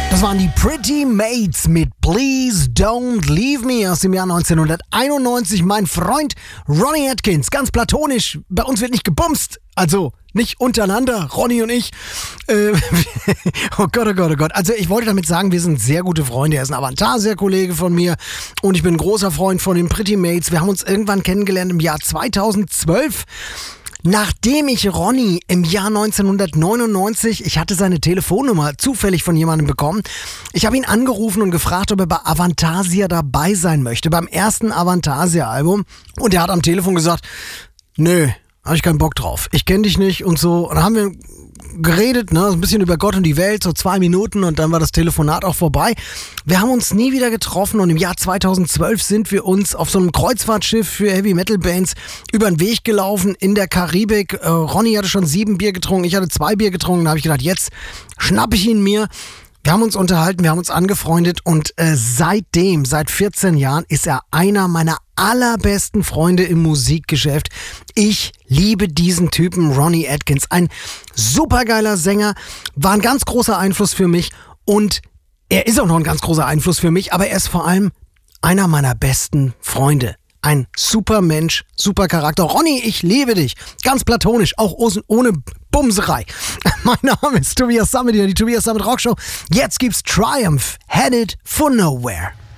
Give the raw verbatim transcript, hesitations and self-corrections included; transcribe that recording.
Das waren die Pretty Mates mit Please Don't Leave Me aus dem Jahr neunzehnhunderteinundneunzig. Mein Freund Ronnie Atkins, ganz platonisch. Bei uns wird nicht gebumst. Also nicht untereinander, Ronny und ich. Äh, oh Gott, oh Gott, oh Gott. Also ich wollte damit sagen, wir sind sehr gute Freunde. Er ist ein Avantasia-Kollege von mir und ich bin ein großer Freund von den Pretty Mates. Wir haben uns irgendwann kennengelernt im Jahr zweitausendzwölf. Nachdem ich Ronny im Jahr neunzehnhundertneunundneunzig, ich hatte seine Telefonnummer zufällig von jemandem bekommen. Ich habe ihn angerufen und gefragt, ob er bei Avantasia dabei sein möchte, beim ersten Avantasia-Album. Und er hat am Telefon gesagt, nö, habe ich keinen Bock drauf. Ich kenne dich nicht und so. Und dann haben wir geredet, ne, so ein bisschen über Gott und die Welt, so zwei Minuten und dann war das Telefonat auch vorbei. Wir haben uns nie wieder getroffen und im Jahr zweitausendzwölf sind wir uns auf so einem Kreuzfahrtschiff für Heavy-Metal-Bands über den Weg gelaufen in der Karibik. Äh, Ronny hatte schon sieben Bier getrunken, ich hatte zwei Bier getrunken. Da habe ich gedacht, jetzt schnapp ich ihn mir. Wir haben uns unterhalten, wir haben uns angefreundet und äh, seitdem, seit vierzehn Jahren, ist er einer meiner allerbesten Freunde im Musikgeschäft. Ich liebe diesen Typen, Ronnie Atkins. Ein supergeiler Sänger, war ein ganz großer Einfluss für mich und er ist auch noch ein ganz großer Einfluss für mich, aber er ist vor allem einer meiner besten Freunde. Ein super Mensch, super Charakter. Ronny, ich liebe dich. Ganz platonisch, auch ohne Bumserei. Mein Name ist Tobias Sammet, die Tobias Sammet Rockshow. Jetzt gibt's Triumph, Headed for Nowhere.